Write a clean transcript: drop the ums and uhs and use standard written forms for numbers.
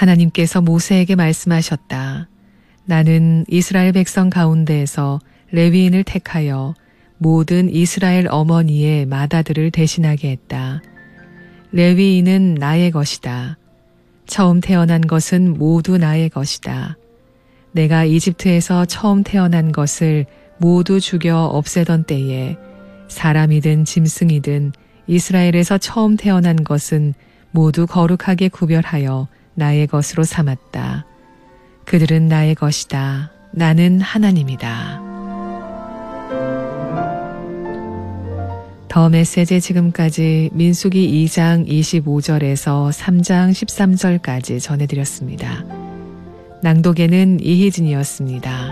하나님께서 모세에게 말씀하셨다. 나는 이스라엘 백성 가운데에서 레위인을 택하여 모든 이스라엘 어머니의 맏아들을 대신하게 했다. 레위인은 나의 것이다. 처음 태어난 것은 모두 나의 것이다. 내가 이집트에서 처음 태어난 것을 모두 죽여 없애던 때에 사람이든 짐승이든 이스라엘에서 처음 태어난 것은 모두 거룩하게 구별하여 나의 것으로 삼았다. 그들은 나의 것이다. 나는 하나님이다. 더 메시지 지금까지 민수기 2장 25절에서 3장 13절까지 전해드렸습니다. 낭독에는 이희진이었습니다.